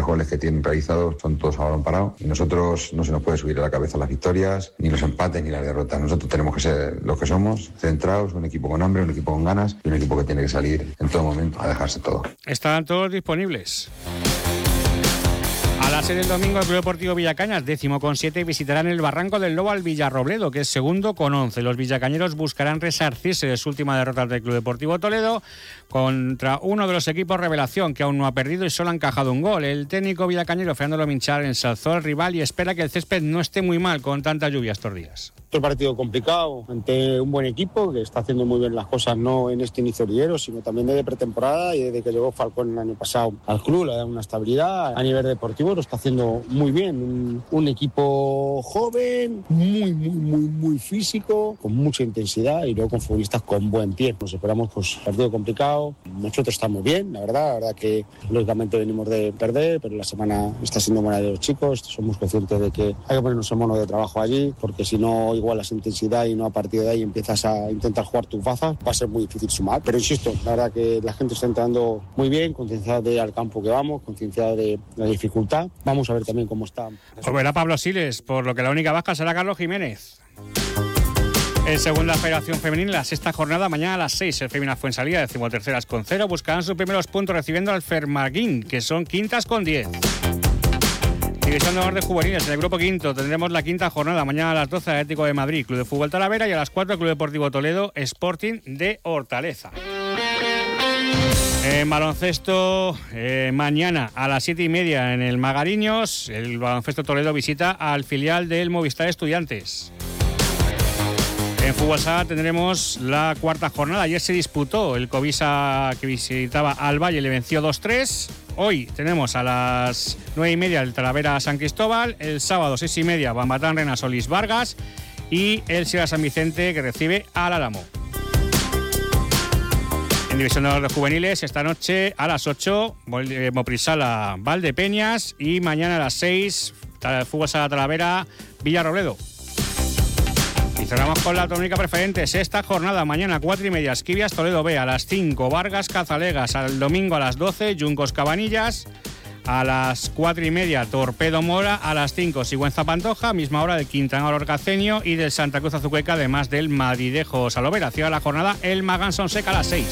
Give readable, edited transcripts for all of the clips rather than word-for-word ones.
goles que tienen realizados son todos a balón parado y nosotros no se nos puede subir a la cabeza las victorias, ni los empates, ni las derrotas. Nosotros tenemos que ser los que somos, centrados, un equipo con hambre, un equipo con ganas y un equipo que tiene que salir en todo momento a dejarse todo. Están todos disponibles. A las 6 del domingo, el Club Deportivo Villacañas, 10º con 7, visitarán el Barranco del Lobo al Villarrobledo, que es 2º con 11. Los villacañeros buscarán resarcirse de su última derrota del Club Deportivo Toledo contra uno de los equipos revelación, que aún no ha perdido y solo ha encajado un gol. El técnico villacañero Fernando Lominchar ensalzó al rival y espera que el césped no esté muy mal con tanta lluvia estos días. Otro partido complicado ante un buen equipo que está haciendo muy bien las cosas, no en este inicio liguero, sino también desde pretemporada y desde que llegó Falcón el año pasado al club. Le da una estabilidad a nivel deportivo, lo está haciendo muy bien. Un equipo joven, muy físico, con mucha intensidad y luego con futbolistas con buen pie. Nos esperamos partido complicado. Nosotros estamos bien, la verdad que lógicamente venimos de perder, pero la semana está siendo buena de los chicos. Somos conscientes de que hay que ponernos en mono de trabajo allí, porque si no igualas intensidad y no a partir de ahí empiezas a intentar jugar tus bazas, va a ser muy difícil sumar. Pero insisto, la verdad que la gente está entrando muy bien, concienciada de al campo que vamos, concienciada de la dificultad. Vamos a ver también cómo está. Volverá Pablo Siles, por lo que la única baja será Carlos Jiménez. En segunda federación femenina, la sexta jornada, mañana a las 6, el Femina Fuensalida, 13º con 0, buscarán sus primeros puntos recibiendo al Fermaguín, que son 5º con 10. División de honor de juveniles, en el grupo quinto tendremos la quinta jornada, mañana a las 12, Atlético de Madrid, Club de Fútbol Talavera, y a las 4, Club Deportivo Toledo, Sporting de Hortaleza. En baloncesto, mañana a las 7:30 en el Magariños, el Baloncesto Toledo visita al filial del Movistar Estudiantes. En fútbol sala tendremos la cuarta jornada. Ayer se disputó el Covisa, que visitaba al Valle, le venció 2-3. Hoy tenemos a las 9:30 el Talavera San Cristóbal. El sábado 6:30 Bambatán Rena Solís Vargas. Y el Sierra San Vicente, que recibe al Álamo. En división de honor de juveniles, esta noche a las 8 Moprisala Valdepeñas. Y mañana a las 6 fútbol sala Talavera Villarrobledo. Y cerramos con la tónica preferente, sexta jornada, mañana 4:30, Esquivias Toledo B, a las 5, Vargas Cazalegas, al domingo a las 12, Yuncos Cabanillas, a las 4:30, Torpedo Mora, a las 5, Sigüenza Pantoja, misma hora del Quintana Orcaceño y del Santa Cruz Azuqueca, además del Madridejo Salovera. Cierra la jornada el Magán Sonseca a las 6.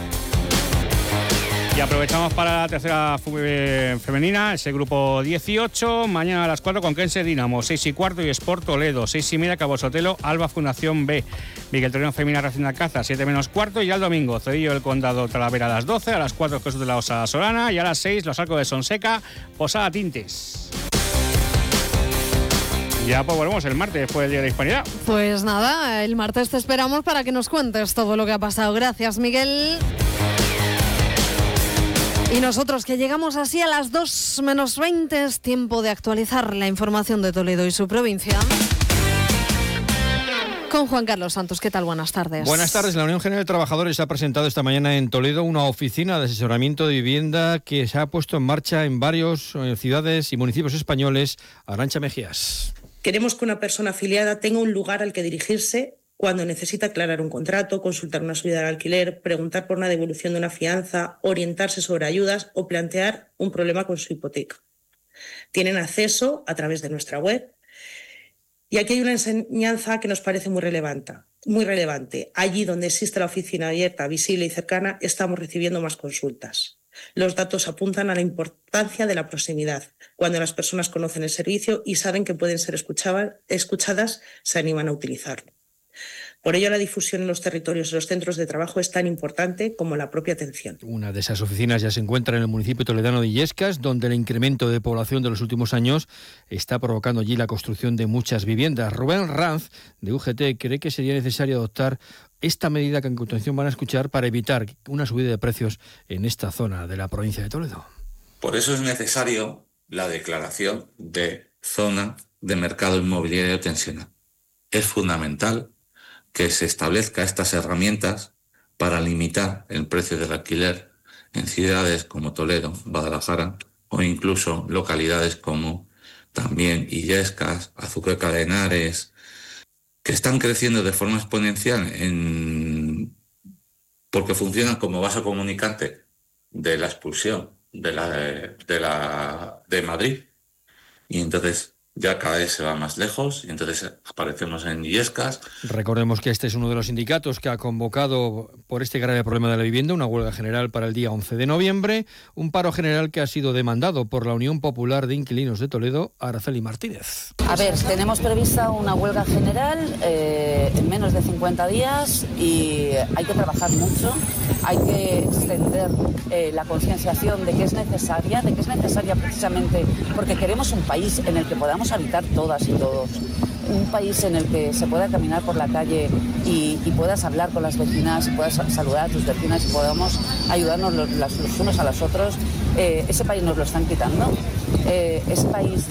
Y aprovechamos para la tercera femenina, ese grupo 18, mañana a las 4 con Kense Dinamo, 6:15 y Sport Toledo, 6:30 Cabo Sotelo, Alba Fundación B, Miguel Torino Femina Racing de Alcázar, 7:15 y al domingo Cedillo del Condado Talavera a las 12, a las 4 Jesús de la Osa Solana y a las 6 Los Arcos de Sonseca, Posada Tintes. Ya pues volvemos el martes después del Día de la Hispanidad. Pues nada, el martes te esperamos para que nos cuentes todo lo que ha pasado. Gracias, Miguel. Y nosotros que llegamos así a las 2:20, es tiempo de actualizar la información de Toledo y su provincia. Con Juan Carlos Santos, ¿qué tal? Buenas tardes. Buenas tardes. La Unión General de Trabajadores ha presentado esta mañana en Toledo una oficina de asesoramiento de vivienda que se ha puesto en marcha en varias ciudades y municipios españoles. Arantxa Mejías. Queremos que una persona afiliada tenga un lugar al que dirigirse cuando necesita aclarar un contrato, consultar una subida al alquiler, preguntar por una devolución de una fianza, orientarse sobre ayudas o plantear un problema con su hipoteca. Tienen acceso a través de nuestra web. Y aquí hay una enseñanza que nos parece muy relevante. Allí donde existe la oficina abierta, visible y cercana, estamos recibiendo más consultas. Los datos apuntan a la importancia de la proximidad. Cuando las personas conocen el servicio y saben que pueden ser escuchadas, se animan a utilizarlo. Por ello, la difusión en los territorios y los centros de trabajo es tan importante como la propia atención. Una de esas oficinas ya se encuentra en el municipio toledano de Illescas, donde el incremento de población de los últimos años está provocando allí la construcción de muchas viviendas. Rubén Ranz, de UGT, cree que sería necesario adoptar esta medida que a continuación van a escuchar para evitar una subida de precios en esta zona de la provincia de Toledo. Por eso es necesario la declaración de zona de mercado inmobiliario tensional. Es fundamental que se establezcan estas herramientas para limitar el precio del alquiler en ciudades como Toledo, Guadalajara o incluso localidades como también Illescas, Azuqueca de Henares, que están creciendo de forma exponencial porque funcionan como base comunicante de la expulsión de Madrid. Y entonces ya cada vez se va más lejos y entonces aparecemos en Illescas. Recordemos que este es uno de los sindicatos que ha convocado por este grave problema de la vivienda una huelga general para el día 11 de noviembre, un paro general que ha sido demandado por la Unión Popular de Inquilinos de Toledo, Araceli Martínez. A ver, tenemos prevista una huelga general en menos de 50 días y hay que trabajar mucho, hay que extender la concienciación de que es necesaria precisamente porque queremos un país en el que podamos habitar todas y todos. Un país en el que se pueda caminar por la calle y puedas hablar con las vecinas, y puedas saludar a tus vecinas y podamos ayudarnos los unos a los otros. Ese país nos lo están quitando. Ese país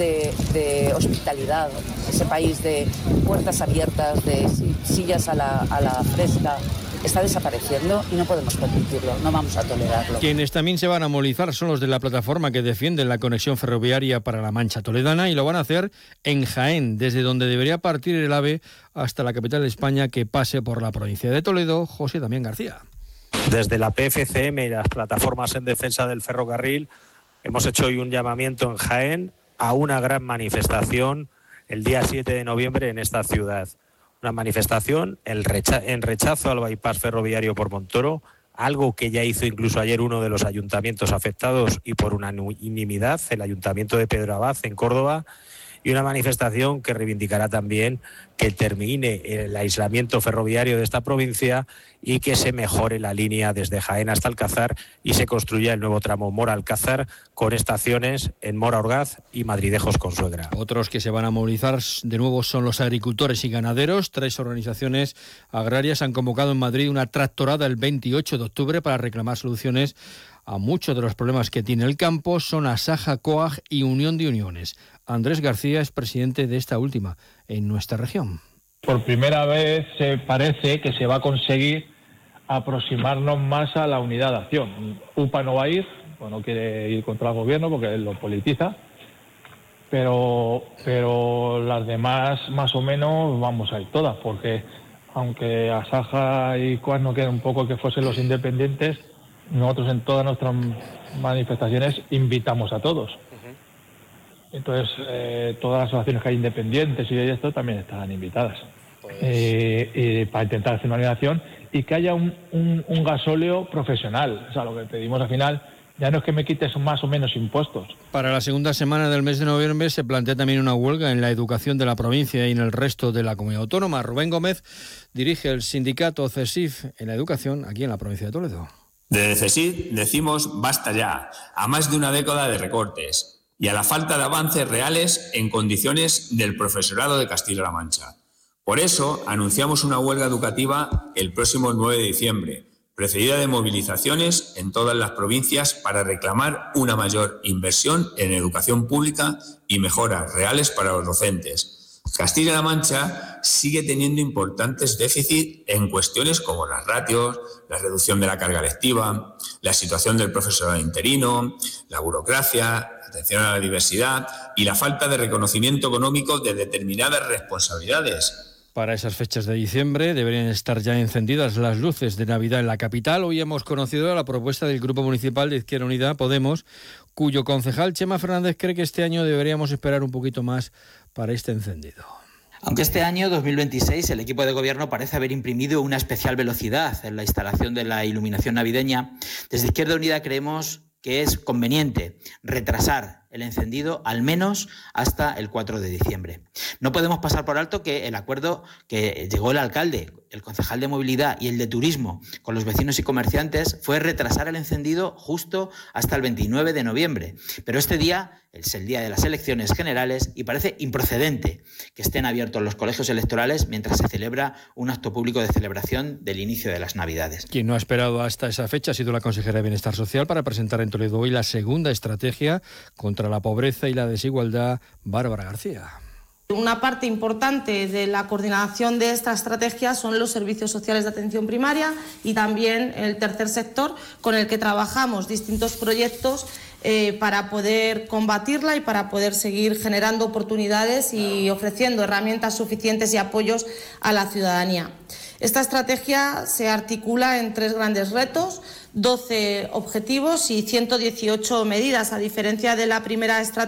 de hospitalidad, ese país de puertas abiertas, de sillas a la fresca, está desapareciendo y no podemos permitirlo, no vamos a tolerarlo. Quienes también se van a movilizar son los de la plataforma que defienden la conexión ferroviaria para la Mancha Toledana y lo van a hacer en Jaén, desde donde debería partir el AVE hasta la capital de España que pase por la provincia de Toledo. José Damián García. Desde la PFCM y las plataformas en defensa del ferrocarril hemos hecho hoy un llamamiento en Jaén a una gran manifestación el día 7 de noviembre en esta ciudad. Una manifestación en rechazo al bypass ferroviario por Montoro, algo que ya hizo incluso ayer uno de los ayuntamientos afectados y por unanimidad, el Ayuntamiento de Pedro Abad en Córdoba, y una manifestación que reivindicará también que termine el aislamiento ferroviario de esta provincia y que se mejore la línea desde Jaén hasta Alcázar y se construya el nuevo tramo Mora-Alcázar con estaciones en Mora-Orgaz y Madridejos con Suegra. Otros que se van a movilizar de nuevo son los agricultores y ganaderos. 3 organizaciones agrarias han convocado en Madrid una tractorada el 28 de octubre para reclamar soluciones a muchos de los problemas que tiene el campo. Son Asaja, COAG y Unión de Uniones. Andrés García es presidente de esta última en nuestra región. Por primera vez parece que se va a conseguir aproximarnos más a la unidad de acción. UPA no va a ir, pues no quiere ir contra el gobierno porque él lo politiza, pero las demás más o menos vamos a ir todas, porque aunque Asaja y COAG no queden un poco que fuesen los independientes, nosotros en todas nuestras manifestaciones invitamos a todos. Entonces, todas las asociaciones que hay independientes y de esto también están invitadas. Para intentar hacer una organización y que haya un gasóleo profesional. O sea, lo que pedimos al final ya no es que me quites más o menos impuestos. Para la segunda semana del mes de noviembre se plantea también una huelga en la educación de la provincia y en el resto de la comunidad autónoma. Rubén Gómez dirige el sindicato CESIF en la educación aquí en la provincia de Toledo. Desde CESIF decimos basta ya a más de una década de recortes y a la falta de avances reales en condiciones del profesorado de Castilla-La Mancha. Por eso anunciamos una huelga educativa el próximo 9 de diciembre, precedida de movilizaciones en todas las provincias para reclamar una mayor inversión en educación pública y mejoras reales para los docentes. Castilla-La Mancha sigue teniendo importantes déficits en cuestiones como las ratios, la reducción de la carga lectiva, la situación del profesorado interino, la burocracia, la atención a la diversidad y la falta de reconocimiento económico de determinadas responsabilidades. Para esas fechas de diciembre deberían estar ya encendidas las luces de Navidad en la capital. Hoy hemos conocido la propuesta del Grupo Municipal de Izquierda Unida Podemos, cuyo concejal Chema Fernández cree que este año deberíamos esperar un poquito más para este encendido. Aunque este año 2026 el equipo de gobierno parece haber imprimido una especial velocidad en la instalación de la iluminación navideña, desde Izquierda Unida creemos que es conveniente retrasar el encendido al menos hasta el 4 de diciembre. No podemos pasar por alto que el acuerdo que llegó el alcalde, el concejal de movilidad y el de turismo con los vecinos y comerciantes fue retrasar el encendido justo hasta el 29 de noviembre. Pero este día es el día de las elecciones generales y parece improcedente que estén abiertos los colegios electorales mientras se celebra un acto público de celebración del inicio de las Navidades. Quien no ha esperado hasta esa fecha ha sido la consejera de Bienestar Social para presentar en Toledo hoy la segunda estrategia contra la pobreza y la desigualdad, Bárbara García. Una parte importante de la coordinación de esta estrategia son los servicios sociales de atención primaria y también el tercer sector, con el que trabajamos distintos proyectos para poder combatirla y para poder seguir generando oportunidades y ofreciendo herramientas suficientes y apoyos a la ciudadanía. Esta estrategia se articula en 3 grandes retos, 12 objetivos y 118 medidas, a diferencia de la primera estrategia